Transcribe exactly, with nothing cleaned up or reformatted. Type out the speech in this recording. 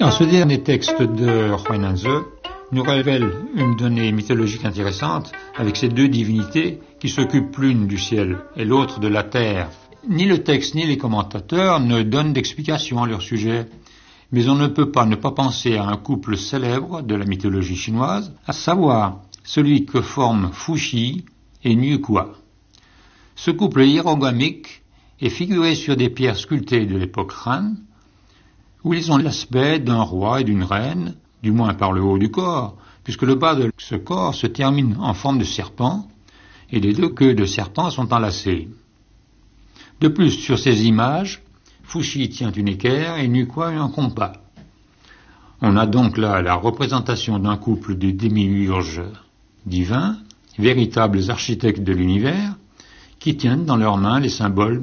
Alors, ce dernier texte de Huainanzi nous révèle une donnée mythologique intéressante avec ces deux divinités qui s'occupent l'une du ciel et l'autre de la terre. Ni le texte ni les commentateurs ne donnent d'explication à leur sujet, mais on ne peut pas ne pas penser à un couple célèbre de la mythologie chinoise, à savoir celui que forment Fuxi et Niuqua. Ce couple hiérogamique est figuré sur des pierres sculptées de l'époque Han, où ils ont l'aspect d'un roi et d'une reine, du moins par le haut du corps, puisque le bas de ce corps se termine en forme de serpent, et les deux queues de serpent sont enlacées. De plus, sur ces images, Fuxi tient une équerre et Niuqua un compas. On a donc là la représentation d'un couple de démiurges divins, véritables architectes de l'univers, qui tiennent dans leurs mains les symboles